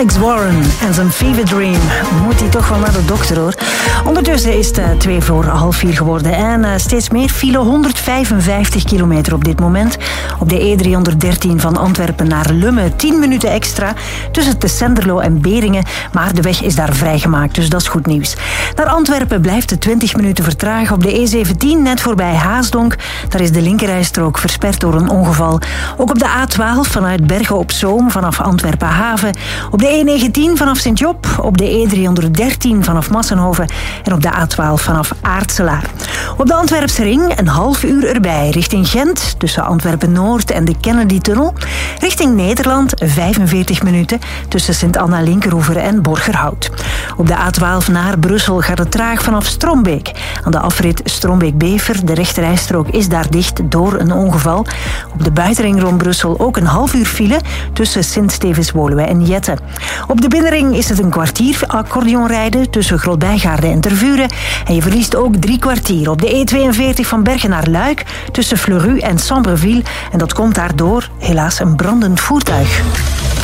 Alex Warren en zijn Fever Dream. Moet hij toch wel naar de dokter, hoor. Ondertussen is het 3:02 geworden en steeds meer file, 155 kilometer op dit moment. Op de E313 van Antwerpen naar Lummen 10 minuten extra tussen Tessenderlo en Beringen, maar de weg is daar vrijgemaakt, dus dat is goed nieuws. Naar Antwerpen blijft het 20 minuten vertragen op de E17 net voorbij Haasdonk. Daar is de linkerrijstrook versperd door een ongeval. Ook op de A12 vanuit Bergen op Zoom vanaf Antwerpen Haven. Op de E19 vanaf Sint-Job, op de E313 vanaf Massenhoven en op de A12 vanaf Aartselaar. Op de Antwerpse ring een half uur erbij richting Gent tussen Antwerpen-Noord en de Kennedy-tunnel. Richting Nederland 45 minuten tussen Sint-Anna-Linkeroever en Borgerhout. Op de A12 naar Brussel gaat het traag vanaf Strombeek. Aan de afrit Strombeek-Bever, de rechterrijstrook is daar dicht door een ongeval. Op de buitenring rond Brussel ook een half uur file tussen Sint-Stevens-Woluwe en Jette. Op de binnenring is het een kwartier accordeonrijden tussen Grotbijgaarden en Tervuren. En je verliest ook 3 kwartier op de E42 van Bergen naar Luik tussen Fleurus en Sambreville. En dat komt daardoor helaas een brandend voertuig.